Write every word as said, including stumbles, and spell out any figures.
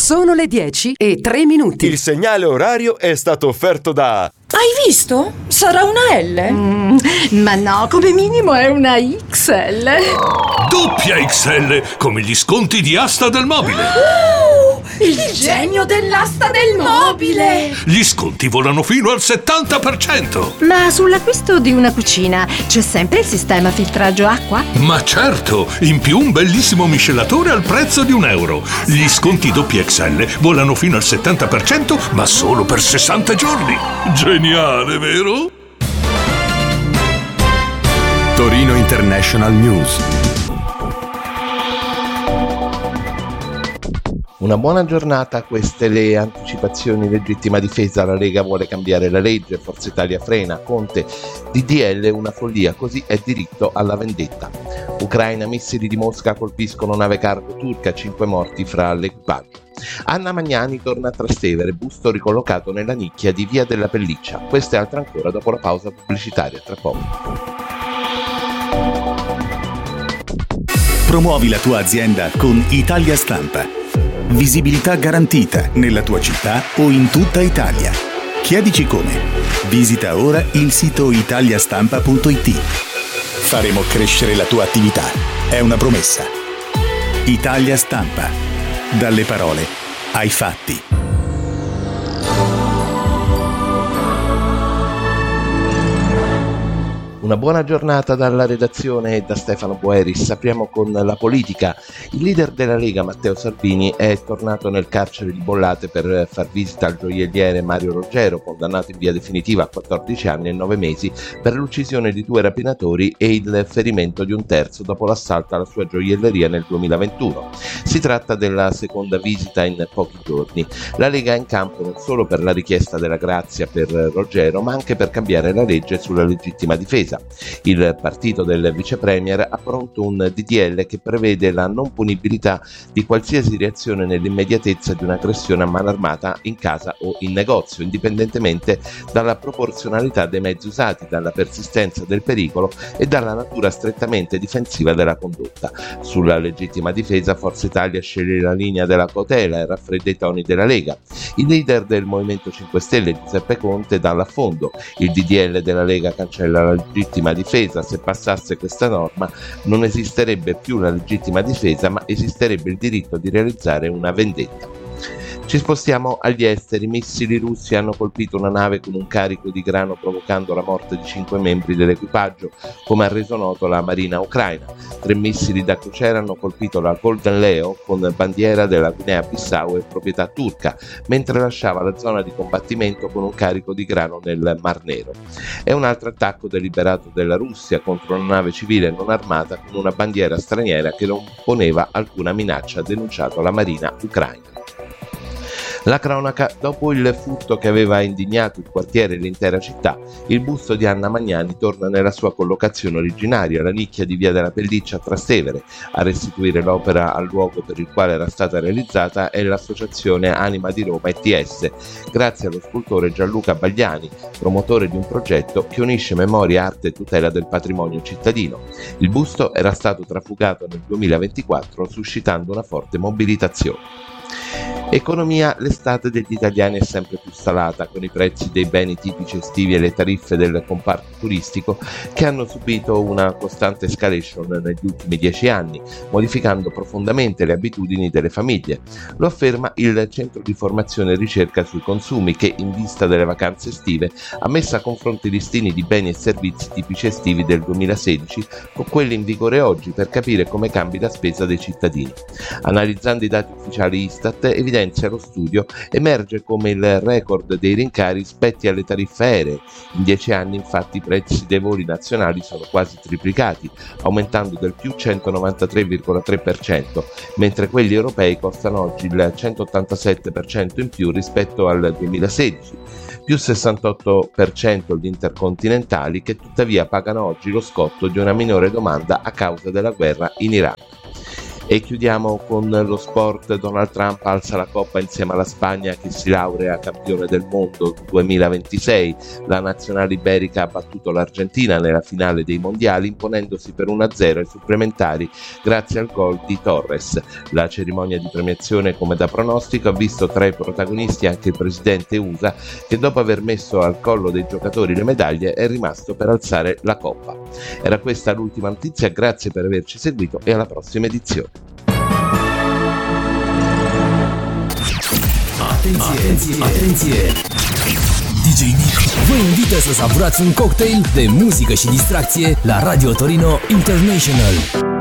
Sono le dieci e tre minuti. Il segnale orario è stato offerto da... Hai visto? Sarà una L? Mm, ma no, come minimo è una X L. Doppia X L, come gli sconti di Asta del Mobile. Uh, il, il genio dell'asta del mobile. Gli sconti volano fino al settanta per cento. Ma sull'acquisto di una cucina c'è sempre il sistema filtraggio acqua? Ma certo, in più un bellissimo miscelatore al prezzo di un euro. Gli sconti doppia X L volano fino al settanta per cento, ma solo per sessanta giorni. Geniale, vero? Torino International News. Una buona giornata, queste le anticipazioni. Legittima difesa, la Lega vuole cambiare la legge, Forza Italia frena, Conte, D D L una follia, così è diritto alla vendetta. Ucraina, missili di Mosca colpiscono nave cargo turca, cinque morti fra l'equipaggio. Anna Magnani torna a Trastevere, busto ricollocato nella nicchia di Via della Pelliccia. Queste e altre ancora dopo la pausa pubblicitaria, tra poco. Promuovi la tua azienda con Italia Stampa. Visibilità garantita nella tua città o in tutta Italia. Chiedici come. Visita ora il sito italiastampa punto it. Faremo crescere la tua attività. È una promessa. Italia Stampa. Dalle parole ai fatti. Una buona giornata dalla redazione e da Stefano Boeris. Apriamo con la politica. Il leader della Lega, Matteo Salvini, è tornato nel carcere di Bollate per far visita al gioielliere Mario Roggero, condannato in via definitiva a quattordici anni e nove mesi per l'uccisione di due rapinatori e il ferimento di un terzo dopo l'assalto alla sua gioielleria nel duemilaventuno. Si tratta della seconda visita in pochi giorni. La Lega è in campo non solo per la richiesta della grazia per Roggero, ma anche per cambiare la legge sulla legittima difesa. Il partito del vice premier ha pronto un D D L che prevede la non punibilità di qualsiasi reazione nell'immediatezza di un'aggressione a mano armata in casa o in negozio, indipendentemente dalla proporzionalità dei mezzi usati, dalla persistenza del pericolo e dalla natura strettamente difensiva della condotta. Sulla legittima difesa, Forza Italia sceglie la linea della cautela e raffredda i toni della Lega. Il leader del Movimento cinque Stelle, Giuseppe Conte, dà l'affondo. Il D D L della Lega cancella la legittima difesa. Se passasse questa norma non esisterebbe più la legittima difesa, ma esisterebbe il diritto di realizzare una vendetta. Ci spostiamo agli esteri. Missili russi hanno colpito una nave con un carico di grano provocando la morte di cinque membri dell'equipaggio, come ha reso noto la Marina ucraina. Tre missili da crociera hanno colpito la Golden Leo con bandiera della Guinea-Bissau e proprietà turca, mentre lasciava la zona di combattimento con un carico di grano nel Mar Nero. È un altro attacco deliberato della Russia contro una nave civile non armata con una bandiera straniera che non poneva alcuna minaccia, ha denunciato la Marina ucraina. La cronaca, dopo il furto che aveva indignato il quartiere e l'intera città, il busto di Anna Magnani torna nella sua collocazione originaria, la nicchia di Via della Pelliccia a Trastevere. A restituire l'opera al luogo per il quale era stata realizzata è l'associazione Anima di Roma E T S, grazie allo scultore Gianluca Bagliani, promotore di un progetto che unisce memoria, arte e tutela del patrimonio cittadino. Il busto era stato trafugato nel duemilaventiquattro, suscitando una forte mobilitazione. Economia, l'estate degli italiani è sempre più salata, con i prezzi dei beni tipici estivi e le tariffe del comparto turistico che hanno subito una costante escalation negli ultimi dieci anni, modificando profondamente le abitudini delle famiglie. Lo afferma il Centro di Formazione e Ricerca sui Consumi che, in vista delle vacanze estive, ha messo a confronto i listini di beni e servizi tipici estivi del duemilasedici con quelli in vigore oggi per capire come cambi la spesa dei cittadini. Analizzando i dati ufficiali Istat, evidenzia lo studio, emerge come il record dei rincari spetti alle tariffe aeree. In dieci anni infatti i prezzi dei voli nazionali sono quasi triplicati, aumentando del più centonovantatré virgola tre per cento, mentre quelli europei costano oggi il centottantasette per cento in più rispetto al duemilasedici, più sessantotto per cento gli intercontinentali che tuttavia pagano oggi lo scotto di una minore domanda a causa della guerra in Iran. E chiudiamo con lo sport. Donald Trump alza la coppa insieme alla Spagna che si laurea campione del mondo duemilaventisei. La nazionale iberica ha battuto l'Argentina nella finale dei mondiali imponendosi per uno a zero ai supplementari grazie al gol di Torres. La cerimonia di premiazione, come da pronostico, ha visto tra i protagonisti anche il presidente U S A che dopo aver messo al collo dei giocatori le medaglie è rimasto per alzare la coppa. Era questa l'ultima notizia, grazie per averci seguito e alla prossima edizione. Atenție, atenție! D J Nick vă invită să savurați un cocktail de muzică și distracție la Radio Torino International.